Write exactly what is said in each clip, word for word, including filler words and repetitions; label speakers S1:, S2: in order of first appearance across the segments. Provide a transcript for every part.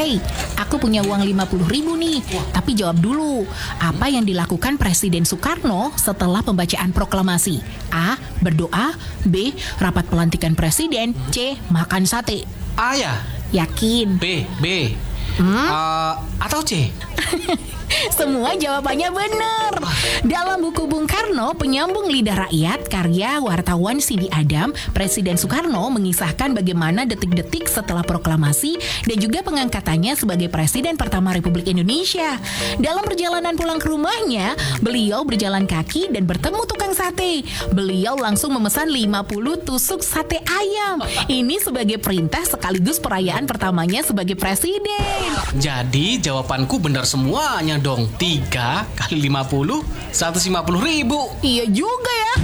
S1: Hey, aku punya uang lima puluh ribu nih. Tapi jawab dulu, apa yang dilakukan Presiden Soekarno setelah pembacaan proklamasi? A. Berdoa. B. Rapat pelantikan presiden. C. Makan sate.
S2: A ya?
S1: Yakin?
S2: B, B.
S1: Hmm?
S2: Uh, atau C?
S1: Semua jawabannya benar. Dalam buku Bung Karno, Penyambung Lidah Rakyat, karya wartawan Sidi Adam, Presiden Soekarno mengisahkan bagaimana detik-detik setelah proklamasi dan juga pengangkatannya sebagai Presiden pertama Republik Indonesia. Dalam perjalanan pulang ke rumahnya, beliau berjalan kaki dan bertemu tukang sate. Beliau langsung memesan lima puluh tusuk sate ayam. Ini sebagai perintah sekaligus perayaan pertamanya sebagai Presiden.
S2: Jadi jawabanku benar semuanya dong. Tiga kali lima puluh, seratus lima puluh ribu.
S1: Iya juga ya.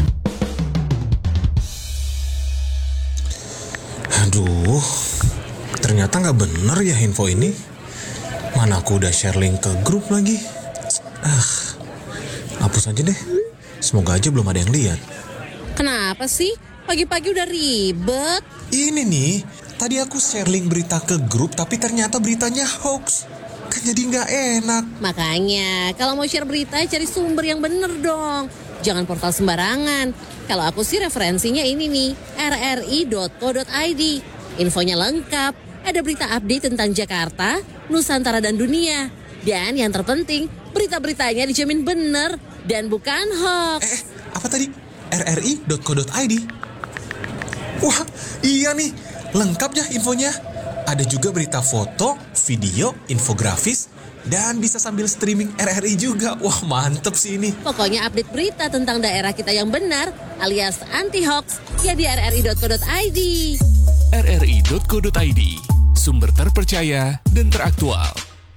S3: Aduh, ternyata gak bener ya info ini. Mana aku udah share link ke grup lagi. Ah, hapus aja deh. Semoga aja belum ada yang lihat.
S4: Kenapa sih? Pagi-pagi udah ribet.
S3: Ini nih, tadi aku share link berita ke grup tapi ternyata beritanya hoax. Kan jadi gak enak.
S4: Makanya, kalau mau share berita cari sumber yang bener dong. Jangan portal sembarangan. Kalau aku sih referensinya ini nih, r r i dot co dot i d. Infonya lengkap, ada berita update tentang Jakarta, Nusantara dan dunia. Dan yang terpenting, berita-beritanya dijamin bener dan bukan hoax.
S3: Eh, apa tadi? r r i dot co dot i d. Wah, iya nih, lengkap ya infonya. Ada juga berita foto, video, infografis, dan bisa sambil streaming R R I juga. Wah, mantep sih ini.
S4: Pokoknya update berita tentang daerah kita yang benar alias anti-hoax ya di r r i dot co dot i d.
S5: r r i dot co dot i d, sumber terpercaya dan teraktual.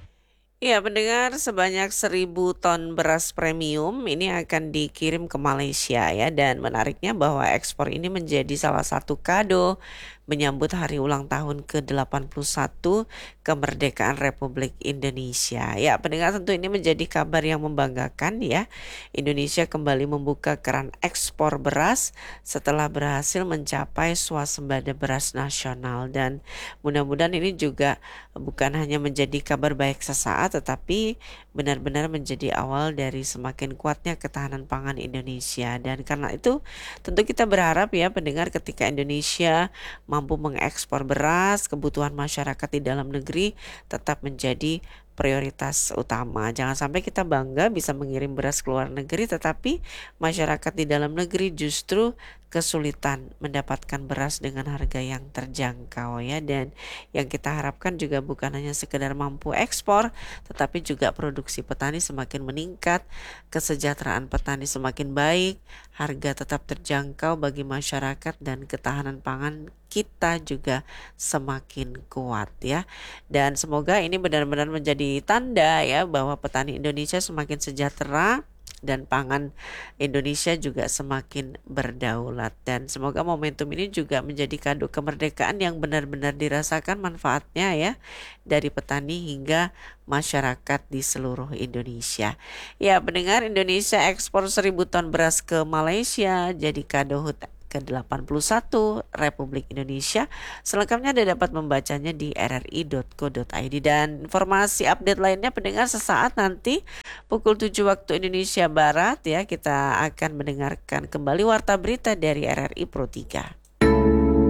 S6: Ya, pendengar, sebanyak seribu ton beras premium ini akan dikirim ke Malaysia ya. Dan menariknya bahwa ekspor ini menjadi salah satu kado menyambut hari ulang tahun ke delapan puluh satu kemerdekaan Republik Indonesia. Ya, pendengar, tentu ini menjadi kabar yang membanggakan ya. Indonesia kembali membuka keran ekspor beras setelah berhasil mencapai swasembada beras nasional. Dan mudah-mudahan ini juga bukan hanya menjadi kabar baik sesaat, tetapi benar-benar menjadi awal dari semakin kuatnya ketahanan pangan Indonesia. Dan karena itu tentu kita berharap ya pendengar, ketika Indonesia mampu mengekspor beras, kebutuhan masyarakat di dalam negeri tetap menjadi prioritas utama. Jangan sampai kita bangga bisa mengirim beras ke luar negeri, tetapi masyarakat di dalam negeri justru kesulitan mendapatkan beras dengan harga yang terjangkau ya. Dan yang kita harapkan juga bukan hanya sekedar mampu ekspor, tetapi juga produksi petani semakin meningkat, kesejahteraan petani semakin baik, harga tetap terjangkau bagi masyarakat, dan ketahanan pangan kita juga semakin kuat ya. Dan semoga ini benar-benar menjadi tanda ya bahwa petani Indonesia semakin sejahtera dan pangan Indonesia juga semakin berdaulat. Dan semoga momentum ini juga menjadi kado kemerdekaan yang benar-benar dirasakan manfaatnya ya, dari petani hingga masyarakat di seluruh Indonesia. Ya pendengar, Indonesia ekspor seribu ton beras ke Malaysia jadi kado H U T ke delapan puluh satu Republik Indonesia. Selengkapnya Anda dapat membacanya di r r i dot co dot i d. Dan informasi update lainnya pendengar sesaat nanti pukul tujuh waktu Indonesia Barat ya, kita akan mendengarkan kembali warta berita dari R R I Pro tiga.